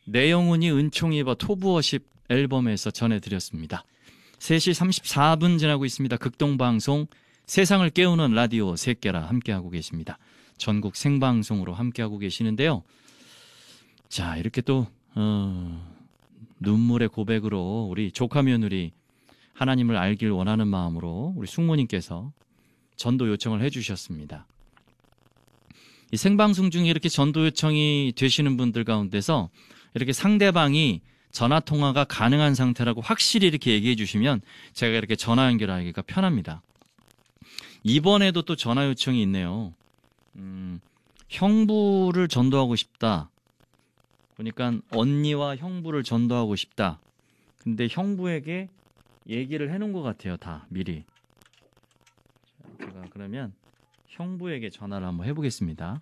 내영훈이 은총이버 토부워십 앨범에서 전해드렸습니다. 3시 34분 지나고 있습니다. 극동방송 세상을 깨우는 라디오 새끼라 함께하고 계십니다. 전국 생방송으로 함께하고 계시는데요. 자, 이렇게 또 눈물의 고백으로 우리 조카 며느리 하나님을 알길 원하는 마음으로 우리 숙모님께서 전도 요청을 해주셨습니다. 이 생방송 중에 이렇게 전도 요청이 되시는 분들 가운데서 이렇게 상대방이 전화 통화가 가능한 상태라고 확실히 이렇게 얘기해 주시면 제가 이렇게 전화 연결하기가 편합니다. 이번에도 또 전화 요청이 있네요. 형부를 전도하고 싶다. 그러니까 언니와 형부를 전도하고 싶다. 근데 형부에게 얘기를 해놓은 것 같아요. 다 미리. 제가 그러면 형부에게 전화를 한번 해보겠습니다.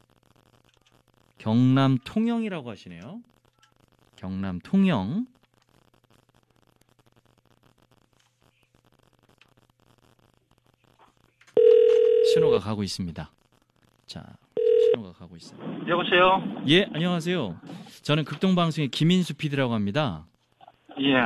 경남 통영이라고 하시네요. 경남 통영. 신호가 가고 있습니다. 자, 신호가 가고 있어요. 여보세요? 예, 안녕하세요. 저는 극동방송의 김인수 PD라고 합니다. 예.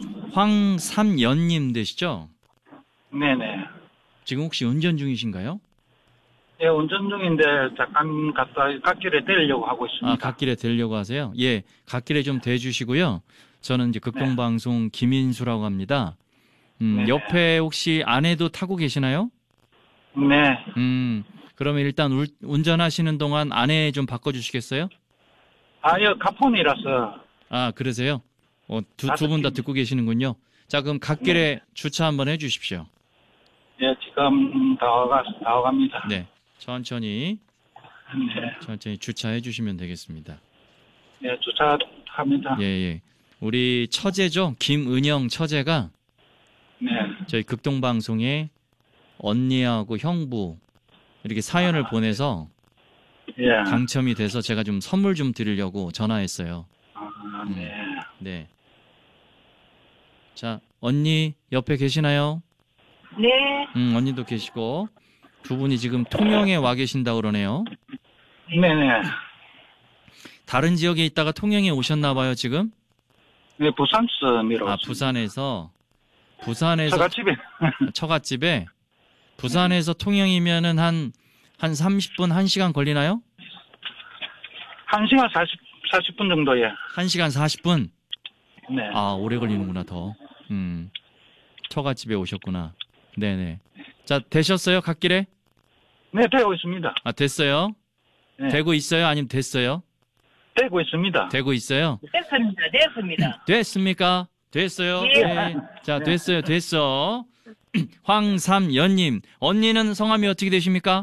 황삼연님 되시죠? 네네. 지금 혹시 운전 중이신가요? 예, 운전 중인데 잠깐 갔다 갓길에 데리려고 하고 있습니다. 아, 갓길에 데리려고 하세요? 예, 갓길에 좀 대주시고요. 저는 이제 극동방송 김인수라고 합니다. 옆에 혹시 아내도 타고 계시나요? 네. 그러면 일단 운전하시는 동안 아내 좀 바꿔주시겠어요? 여 가폰이라서. 아, 그러세요? 두 분 다 듣고 계시는군요. 자, 그럼 갓길에 주차 한번 해주십시오. 예, 지금 다 와갑니다. 네, 천천히 네. 주차해 주시면 되겠습니다. 예, 주차합니다. 예. 우리 처제죠? 김은영 처제가 네. 저희 극동방송에 언니하고 형부 이렇게 사연을 보내서 예. 당첨이 돼서 제가 좀 선물 좀 드리려고 전화했어요. 네. 네. 자, 언니 옆에 계시나요? 네. 언니도 계시고 두 분이 지금 통영에 와 계신다고 그러네요. 네네. 다른 지역에 있다가 통영에 오셨나 봐요, 지금? 네, 부산서 내려왔습니다. 아, 부산에서 처갓집에. 처갓집에 부산에서 통영이면은 한 30분, 1시간 걸리나요? 1시간 40분 정도에. 1시간 40분? 네. 아, 오래 걸리는구나, 더. 처갓집에 오셨구나. 네네. 자, 되셨어요, 갓길에? 네, 되고 있습니다. 아, 됐어요? 네. 되고 있어요? 아니면 됐어요? 되고 있습니다. 되고 있어요? 됐습니다. 됐습니까? 됐어요? 예. 네. 자, 네. 됐어. 황삼연님, 언니는 성함이 어떻게 되십니까?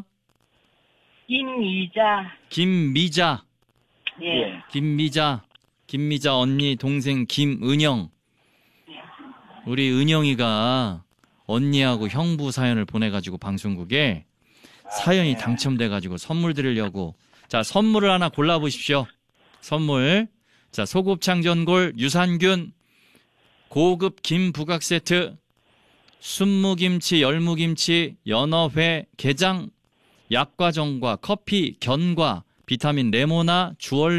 김미자. 예. 김미자 언니, 동생 김은영. 우리 은영이가 언니하고 형부 사연을 보내가지고 방송국에 사연이 당첨돼가지고 선물 드리려고. 자, 선물을 하나 골라보십시오. 선물. 자, 소곱창 전골, 유산균, 고급 김 부각 세트, 순무김치, 열무김치, 연어회, 게장, 약과정과 커피, 견과, 비타민 레모나, 주얼